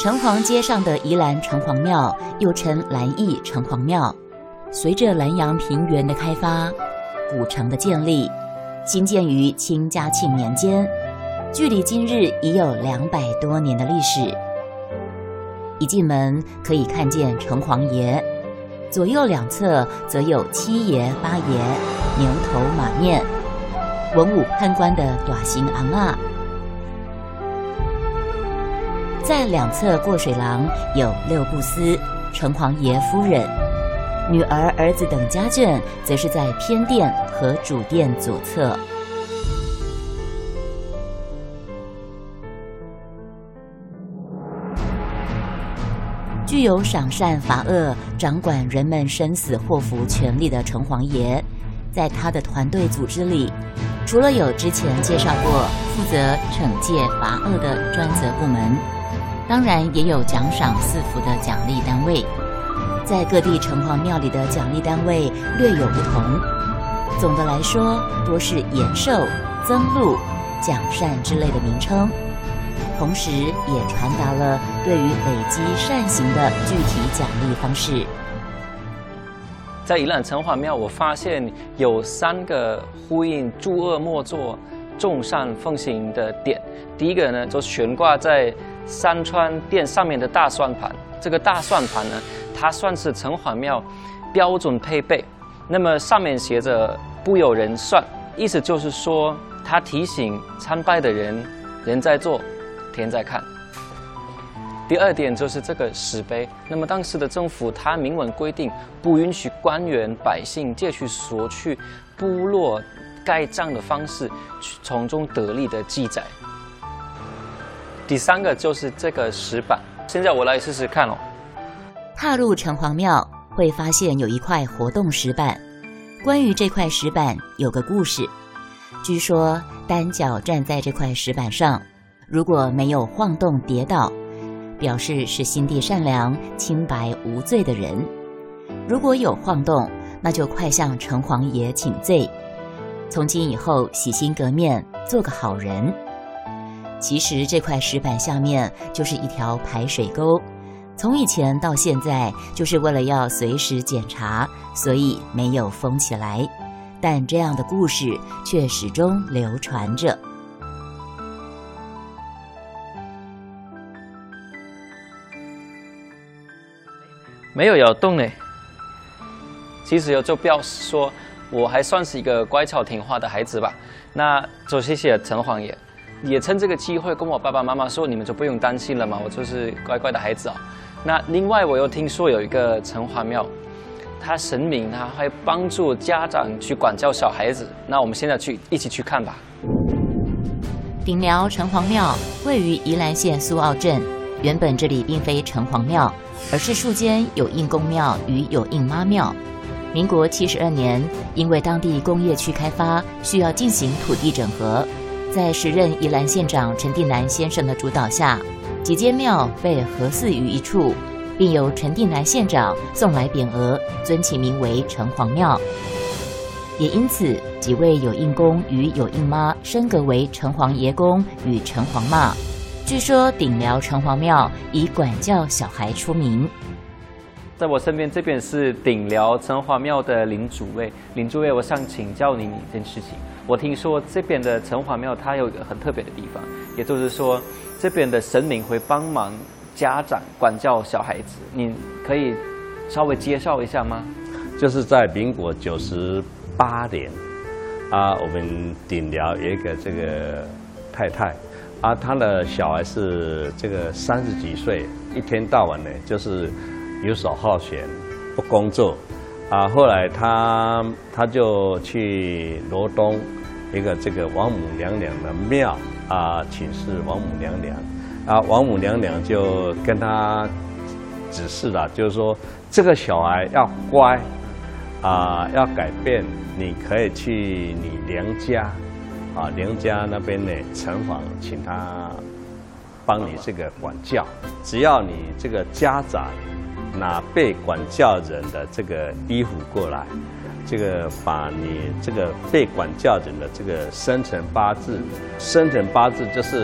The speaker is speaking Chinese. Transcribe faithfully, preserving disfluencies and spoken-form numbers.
城隍街上的宜兰城隍庙又称兰义城隍庙，随着兰阳平原的开发，古城的建立，兴建于清嘉庆年间，距离今日已有两百多年的历史。一进门可以看见城隍爷，左右两侧则有七爷八爷、牛头马面、文武判官的大型昂啊。在两侧过水廊有六步司、城隍爷夫人、女儿、儿子等家眷，则是在偏殿和主殿左侧。具有赏善罚恶、掌管人们生死祸福权力的城隍爷，在他的团队组织里，除了有之前介绍过负责惩戒罚恶的专责部门，当然也有奖赏赐福的奖励单位。在各地城隍庙里的奖励单位略有不同，总的来说多是延寿、增禄、奖善之类的名称，同时也传达了对于累积善行的具体奖励方式。 在宜兰城隍庙，我发现有三个呼应诸恶莫作、众善奉行的点。第一个呢，就悬挂在山川殿上面的大算盘。这个大算盘呢，它算是城隍庙标准配备。那么上面写着“不有人算”，意思就是说，它提醒参拜的人，人在做，天在看。第二点就是这个石碑。那么当时的政府，它明文规定，不允许官员、百姓借去索取部落盖章的方式，从中得利的记载。第三个就是这个石板。现在我来试试看哦。 踏入城隍庙，会发现有一块活动石板。关于这块石板有个故事，据说单脚站在这块石板上，如果没有晃动跌倒，表示是心地善良、清白无罪的人；如果有晃动，那就快向城隍爷请罪，从今以后洗心革面，做个好人。其实这块石板下面就是一条排水沟，从以前到现在就是为了要随时检查，所以没有封起来，但这样的故事却始终流传着。 没有摇动呢，其实就表示说我还算是一个乖巧听话的孩子吧。那就谢谢城隍爷，也趁这个机会跟我爸爸妈妈说，你们就不用担心了嘛，我就是乖乖的孩子啊。那另外我又听说有一个城隍庙，他神明他会帮助家长去管教小孩子。那我们现在去一起去看吧。 顶寮城隍庙位于宜兰县苏澳镇，原本这里并非城隍庙，而是数间有应公庙与有应妈庙。民国七十二年，因为当地工业区开发需要进行土地整合，在时任宜兰县长陈定南先生的主导下，几间庙被合祀于一处，并由陈定南县长送来匾额，尊其名为城隍庙。也因此，几位有应公与有应妈升格为城隍爷公与城隍妈。据说顶寮城隍庙以管教小孩出名。 在我身边这边是顶寮城隍庙的林主位，林主位，我想请教您一件事情。我听说这边的城隍庙它有一个很特别的地方，也就是说这边的神明会帮忙家长管教小孩子，你可以稍微介绍一下吗？ 就是在民国九十八年啊，我们顶寮有一个这个太太啊，她的小孩是这个三十几岁，一天到晚呢就是游手好闲，不工作啊。后来她她就去罗东一个这个王母娘娘的庙啊，请示王母娘娘啊，王母娘娘就跟她指示了，就是说这个小孩要乖啊，要改变，你可以去你娘家啊，娘家那边呢城隍请他帮你这个管教，只要你这个家长拿被管教人的这个衣服过来，这个把你这个被管教人的这个生辰八字，生辰八字就是